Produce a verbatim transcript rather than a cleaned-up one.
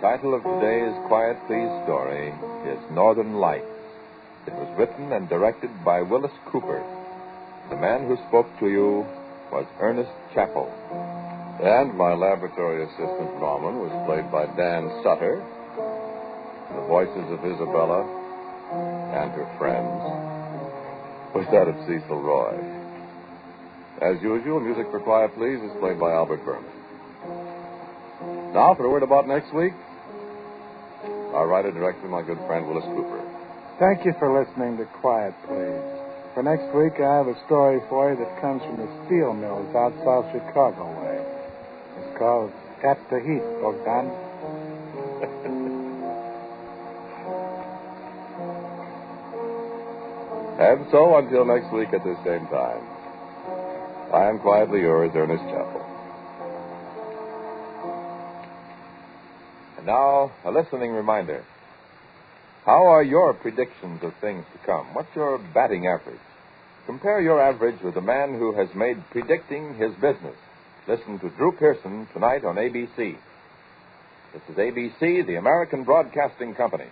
title of today's Quiet Please story is Northern Lights. It was written and directed by Willis Cooper. The man who spoke to you was Ernest Chappell. And my laboratory assistant, Norman, was played by Dan Sutter. The voices of Isabella and her friends was that of Cecil Roy. As usual, music for Quiet Please is played by Albert Berman. Now, for a word about next week, our writer-director, my good friend Willis Cooper. Thank you for listening to Quiet Please. For next week, I have a story for you that comes from the steel mills out South Chicago way. It's called At the Heat, Bogdan. And so, until next week at the same time, I am quietly yours, Ernest Chappell. And now, a listening reminder. How are your predictions of things to come? What's your batting average? Compare your average with the man who has made predicting his business. Listen to Drew Pearson tonight on A B C. This is A B C, the American Broadcasting Company.